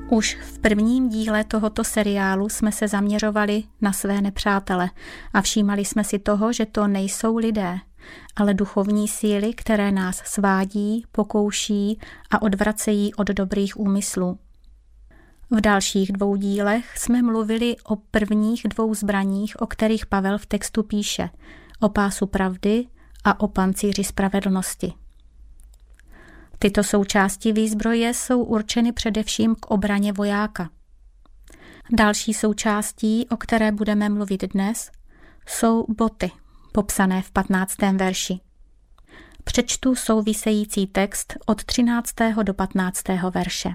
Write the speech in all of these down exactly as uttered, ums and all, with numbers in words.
Už v prvním díle tohoto seriálu jsme se zaměřovali na své nepřátele a všímali jsme si toho, že to nejsou lidé, ale duchovní síly, které nás svádí, pokouší a odvracejí od dobrých úmyslů. V dalších dvou dílech jsme mluvili o prvních dvou zbraních, o kterých Pavel v textu píše, o pásu pravdy a o pancíři spravedlnosti. Tyto součásti výzbroje jsou určeny především k obraně vojáka. Další součástí, o které budeme mluvit dnes, jsou boty, popsané v patnáctém verši. Přečtu související text od třináctého do patnáctého verše.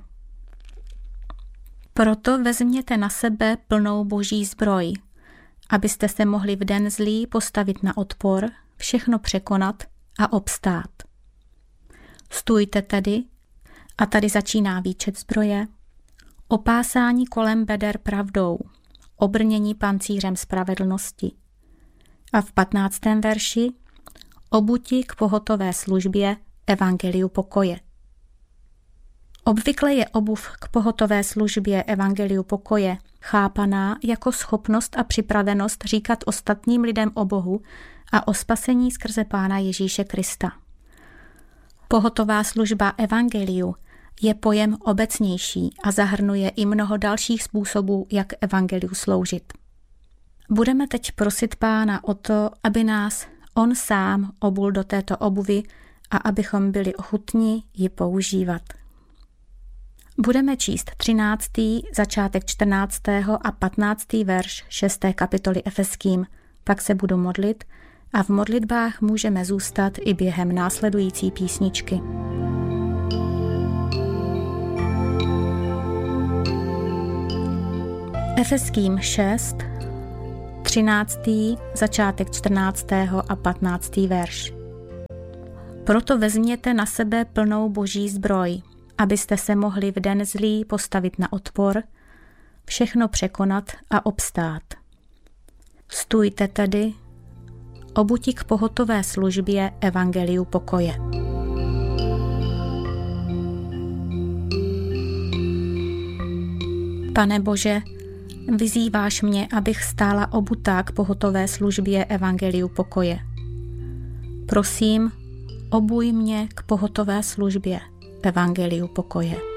Proto vezměte na sebe plnou boží zbroj, abyste se mohli v den zlý postavit na odpor, všechno překonat a obstát. Stůjte tedy, a tady začíná výčet zbroje, opásání kolem beder pravdou, obrnění pancířem spravedlnosti. A v patnáctém verši obuti k pohotové službě evangeliu pokoje. Obvykle je obuv k pohotové službě evangeliu pokoje chápaná jako schopnost a připravenost říkat ostatním lidem o Bohu a o spasení skrze Pána Ježíše Krista. Pohotová služba evangeliu je pojem obecnější a zahrnuje i mnoho dalších způsobů, jak evangeliu sloužit. Budeme teď prosit Pána o to, aby nás on sám obul do této obuvy a abychom byli ochotni ji používat. Budeme číst třináctý, začátek čtrnáctého a patnáctý verš šesté kapitoly Efeským, pak se budu modlit a v modlitbách můžeme zůstat i během následující písničky. Efeským šest, třináctý, začátek čtrnáctého a patnáctý verš. Proto vezměte na sebe plnou boží zbroj, abyste se mohli v den zlý postavit na odpor, všechno překonat a obstát. Stůjte tedy, obuti k pohotové službě evangeliu pokoje. Pane Bože, vyzýváš mě, abych stála obutá k pohotové službě evangeliu pokoje. Prosím, obuj mě k pohotové službě evangeliu pokoje.